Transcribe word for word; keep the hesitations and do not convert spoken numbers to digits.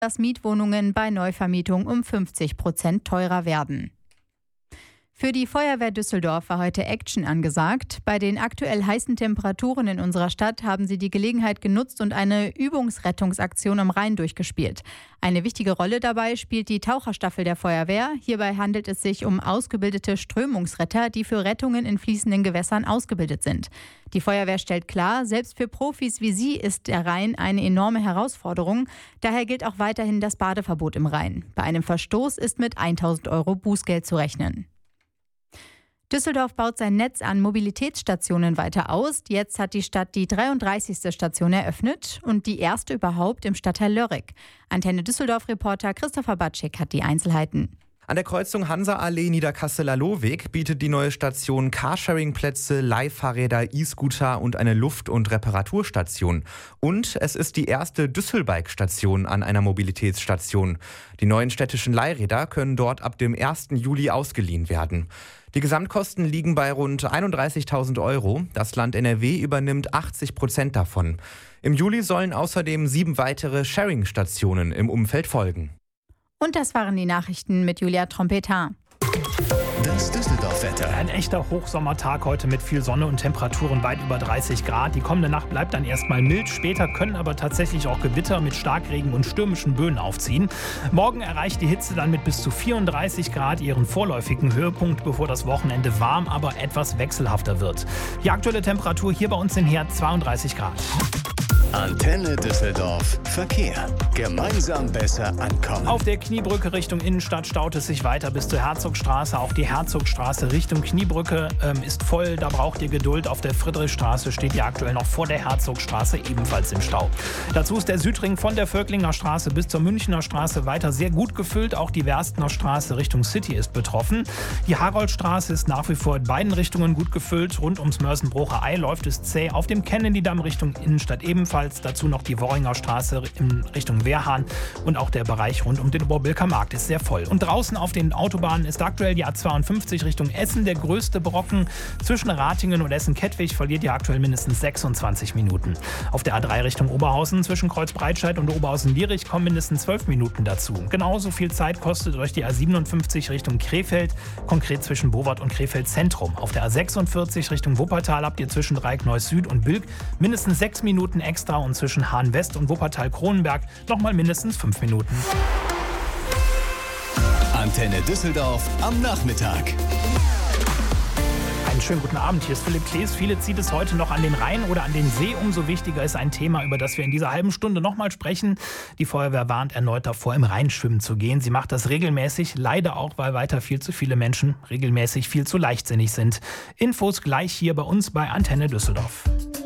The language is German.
dass Mietwohnungen bei Neuvermietung um fünfzig Prozent teurer werden. Für die Feuerwehr Düsseldorf war heute Action angesagt. Bei den aktuell heißen Temperaturen in unserer Stadt haben sie die Gelegenheit genutzt und eine Übungsrettungsaktion am Rhein durchgespielt. Eine wichtige Rolle dabei spielt die Taucherstaffel der Feuerwehr. Hierbei handelt es sich um ausgebildete Strömungsretter, die für Rettungen in fließenden Gewässern ausgebildet sind. Die Feuerwehr stellt klar, selbst für Profis wie sie ist der Rhein eine enorme Herausforderung. Daher gilt auch weiterhin das Badeverbot im Rhein. Bei einem Verstoß ist mit tausend Euro Bußgeld zu rechnen. Düsseldorf baut sein Netz an Mobilitätsstationen weiter aus. Jetzt hat die Stadt die dreiunddreißigste Station eröffnet und die erste überhaupt im Stadtteil Lörrick. Antenne Düsseldorf-Reporter Christopher Batschik hat die Einzelheiten. An der Kreuzung Hansa-Allee Niederkasseler Lohweg bietet die neue Station Carsharing-Plätze, Leihfahrräder, E-Scooter und eine Luft- und Reparaturstation. Und es ist die erste Düsselbike-Station an einer Mobilitätsstation. Die neuen städtischen Leihräder können dort ab dem ersten Juli ausgeliehen werden. Die Gesamtkosten liegen bei rund einunddreißigtausend Euro. Das Land N R W übernimmt achtzig Prozent davon. Im Juli sollen außerdem sieben weitere Sharing-Stationen im Umfeld folgen. Und das waren die Nachrichten mit Julia Trompetin. Das Düsseldorf-Wetter. Ein echter Hochsommertag heute mit viel Sonne und Temperaturen weit über dreißig Grad. Die kommende Nacht bleibt dann erstmal mild. Später können aber tatsächlich auch Gewitter mit Starkregen und stürmischen Böen aufziehen. Morgen erreicht die Hitze dann mit bis zu vierunddreißig Grad ihren vorläufigen Höhepunkt, bevor das Wochenende warm, aber etwas wechselhafter wird. Die aktuelle Temperatur hier bei uns in Herd zweiunddreißig Grad. Antenne Düsseldorf Verkehr. Gemeinsam besser ankommen. Auf der Kniebrücke Richtung Innenstadt staut es sich weiter bis zur Herzogstraße. Auch die Herzogstraße Richtung Kniebrücke ähm, ist voll. Da braucht ihr Geduld. Auf der Friedrichstraße steht ihr aktuell noch vor der Herzogstraße ebenfalls im Stau. Dazu ist der Südring von der Völklinger Straße bis zur Münchner Straße weiter sehr gut gefüllt. Auch die Werstener Straße Richtung City ist betroffen. Die Haroldstraße ist nach wie vor in beiden Richtungen gut gefüllt. Rund ums Mörsenbrucher Ei läuft es zäh. Auf dem Kennedy-Damm Richtung Innenstadt ebenfalls. Dazu noch die Worringer Straße in Richtung Wehrhahn und auch der Bereich rund um den Oberbilker Markt ist sehr voll. Und draußen auf den Autobahnen ist aktuell die A zweiundfünfzig Richtung Essen der größte Brocken. Zwischen Ratingen und Essen-Kettwig verliert ihr aktuell mindestens sechsundzwanzig Minuten. Auf der A drei Richtung Oberhausen zwischen Kreuzbreitscheid und Oberhausen-Lierich kommen mindestens zwölf Minuten dazu. Genauso viel Zeit kostet euch die A siebenundfünfzig Richtung Krefeld, konkret zwischen Bowart und Krefeld Zentrum. Auf der A sechsundvierzig Richtung Wuppertal habt ihr zwischen Dreieckneuss Süd und Bilk mindestens sechs Minuten extra und zwischen Hahn West und Wuppertal-Kronenberg nochmal mindestens fünf Minuten. Antenne Düsseldorf am Nachmittag. Einen schönen guten Abend, hier ist Philipp Klees. Viele zieht es heute noch an den Rhein oder an den See. Umso wichtiger ist ein Thema, über das wir in dieser halben Stunde nochmal sprechen. Die Feuerwehr warnt erneut davor, im Rhein schwimmen zu gehen. Sie macht das regelmäßig, leider auch, weil weiter viel zu viele Menschen regelmäßig viel zu leichtsinnig sind. Infos gleich hier bei uns bei Antenne Düsseldorf.